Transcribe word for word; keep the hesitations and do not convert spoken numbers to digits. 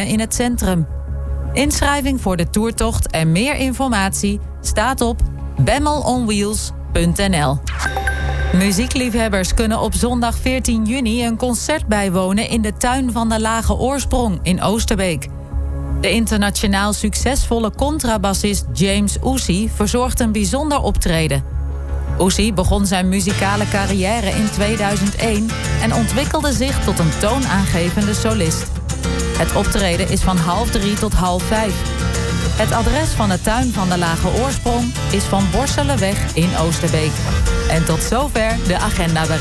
Pleinen in het centrum. Inschrijving voor de toertocht en meer informatie staat op bemmelonwheels punt n l. Muziekliefhebbers kunnen op zondag veertien juni een concert bijwonen in de tuin van de Lage Oorsprong in Oosterbeek. De internationaal succesvolle contrabassist James Ousey verzorgt een bijzonder optreden. Ousey begon zijn muzikale carrière in tweeduizend één en ontwikkelde zich tot een toonaangevende solist. Het optreden is van half drie tot half vijf. Het adres van de tuin van de Lage Oorsprong is Van Borselenweg in Oosterbeek. En tot zover de agendaberichten.